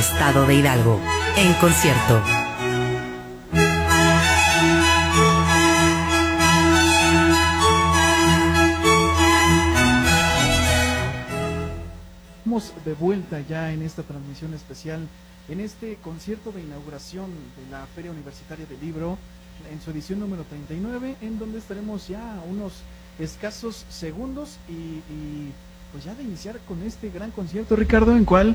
estado de Hidalgo, en concierto. Estamos de vuelta ya en esta transmisión especial, en este concierto de inauguración de la Feria Universitaria del Libro, en su edición número 39, en donde estaremos ya a unos escasos segundos y pues ya de iniciar con este gran concierto, Ricardo, en cual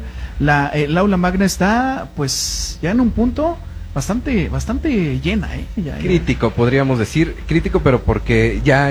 el aula magna está pues ya en un punto bastante llena, ya. Crítico, podríamos decir, crítico, pero porque ya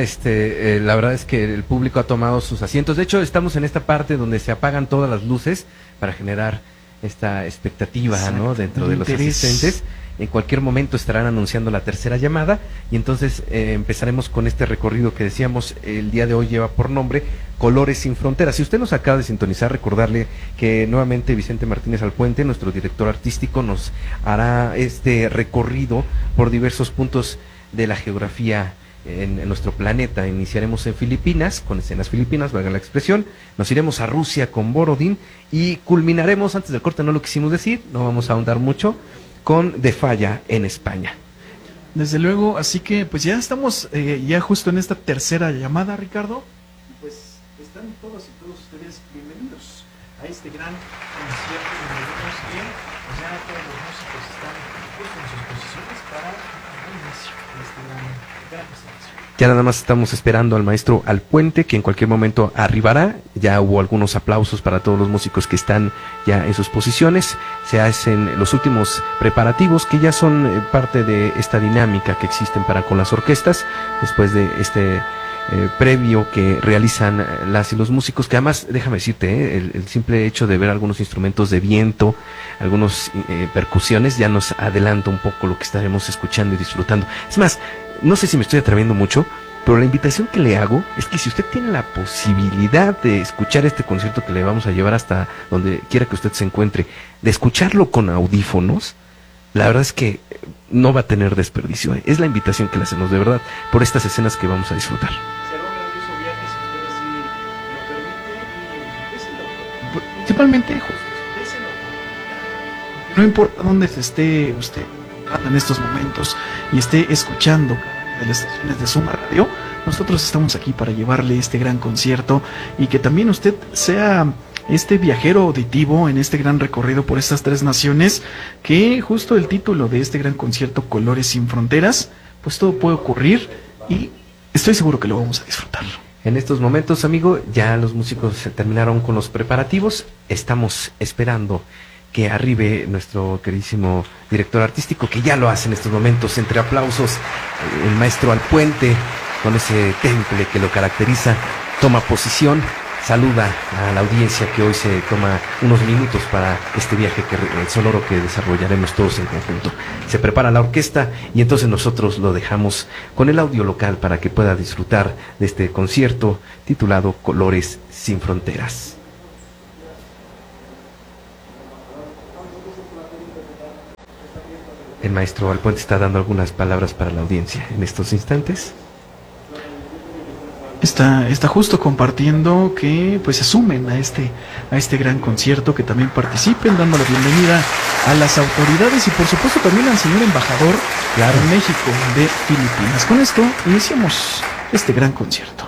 la verdad es que el público ha tomado sus asientos. De hecho, estamos en esta parte donde se apagan todas las luces para generar esta expectativa, exacto, ¿no?, dentro de los asistentes. En cualquier momento estarán anunciando la tercera llamada y entonces empezaremos con este recorrido que decíamos el día de hoy lleva por nombre Colores sin Fronteras. Si usted nos acaba de sintonizar, recordarle que nuevamente Vicente Martínez Alpuente, nuestro director artístico, nos hará este recorrido por diversos puntos de la geografía en nuestro planeta. Iniciaremos en Filipinas, con escenas filipinas, valga la expresión, nos iremos a Rusia con Borodín y culminaremos, antes del corte no lo quisimos decir, no vamos a ahondar mucho, con De Falla en España. Desde luego, así que pues ya estamos ya justo en esta tercera llamada, Ricardo. Pues están todos y todos ustedes bienvenidos a este gran concierto donde vemos que pues ya todos los músicos están justo en sus posiciones para el inicio de esta gran presentación. Ya nada más estamos esperando al maestro Alpuente, que en cualquier momento arribará. Ya hubo algunos aplausos para todos los músicos que están ya en sus posiciones. Se hacen los últimos preparativos que ya son parte de esta dinámica que existen para con las orquestas, después de este previo que realizan las y los músicos, que además, déjame decirte, el simple hecho de ver algunos instrumentos de viento, algunos percusiones, ya nos adelanta un poco lo que estaremos escuchando y disfrutando. Es más, no sé si me estoy atreviendo mucho, pero la invitación que le hago es que si usted tiene la posibilidad de escuchar este concierto que le vamos a llevar hasta donde quiera que usted se encuentre, de escucharlo con audífonos, la verdad es que no va a tener desperdicio. Es la invitación que le hacemos, de verdad, por estas escenas que vamos a disfrutar. Será un grandioso viaje, si usted así lo permite, y déselo. Principalmente, déselo. No importa dónde se esté usted en estos momentos y esté escuchando de las estaciones de Suma Radio, nosotros estamos aquí para llevarle este gran concierto y que también usted sea este viajero auditivo en este gran recorrido por estas tres naciones, que justo el título de este gran concierto, Colores sin Fronteras, pues todo puede ocurrir y estoy seguro que lo vamos a disfrutar. En estos momentos, amigo, ya los músicos terminaron con los preparativos, estamos esperando que arribe nuestro queridísimo director artístico, que ya lo hace en estos momentos, entre aplausos, el maestro Alpuente, con ese temple que lo caracteriza, toma posición, saluda a la audiencia que hoy se toma unos minutos para este viaje sonoro que desarrollaremos todos en conjunto. Se prepara la orquesta y entonces nosotros lo dejamos con el audio local para que pueda disfrutar de este concierto titulado Colores sin Fronteras. El maestro Alpuente está dando algunas palabras para la audiencia en estos instantes. Está justo compartiendo que pues se sumen a este gran concierto, que también participen, dando la bienvenida a las autoridades y por supuesto también al señor embajador, claro, en México de Filipinas. Con esto iniciamos este gran concierto.